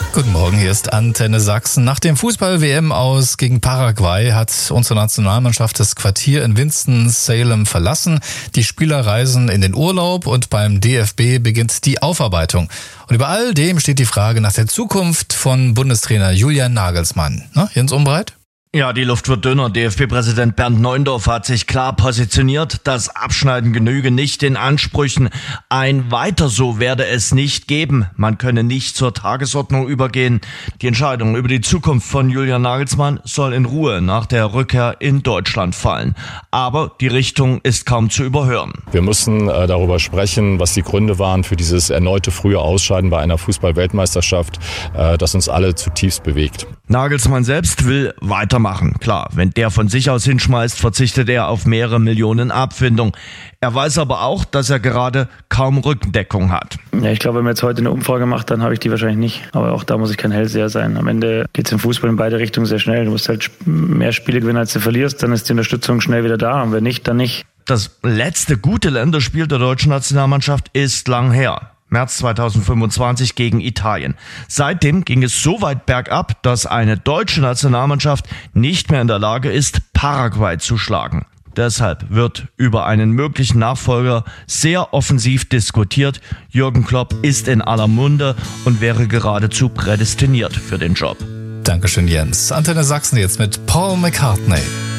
Guten Morgen, hier ist Antenne Sachsen. Nach dem Fußball-WM aus gegen Paraguay hat unsere Nationalmannschaft das Quartier in Winston-Salem verlassen. Die Spieler reisen in den Urlaub und beim DFB beginnt die Aufarbeitung. Und über all dem steht die Frage nach der Zukunft von Bundestrainer Julian Nagelsmann. Na, Jens Umbreit? Ja, die Luft wird dünner. DFB-Präsident Bernd Neuendorf hat sich klar positioniert. Das Abschneiden genüge nicht den Ansprüchen. Ein Weiter so werde es nicht geben. Man könne nicht zur Tagesordnung übergehen. Die Entscheidung über die Zukunft von Julian Nagelsmann soll in Ruhe nach der Rückkehr in Deutschland fallen. Aber die Richtung ist kaum zu überhören. Wir müssen darüber sprechen, was die Gründe waren für dieses erneute frühe Ausscheiden bei einer Fußball-Weltmeisterschaft, das uns alle zutiefst bewegt. Nagelsmann selbst will weitermachen. Klar, wenn der von sich aus hinschmeißt, verzichtet er auf mehrere Millionen Abfindung. Er weiß aber auch, dass er gerade kaum Rückendeckung hat. Ja, ich glaube, wenn man jetzt heute eine Umfrage macht, dann habe ich die wahrscheinlich nicht. Aber auch da muss ich kein Hellseher sein. Am Ende geht es im Fußball in beide Richtungen sehr schnell. Du musst halt mehr Spiele gewinnen, als du verlierst. Dann ist die Unterstützung schnell wieder da. Und wenn nicht, dann nicht. Das letzte gute Länderspiel der deutschen Nationalmannschaft ist lang her. März 2025 gegen Italien. Seitdem ging es so weit bergab, dass eine deutsche Nationalmannschaft nicht mehr in der Lage ist, Paraguay zu schlagen. Deshalb wird über einen möglichen Nachfolger sehr offensiv diskutiert. Jürgen Klopp ist in aller Munde und wäre geradezu prädestiniert für den Job. Dankeschön, Jens. Antenne Sachsen jetzt mit Paul McCartney.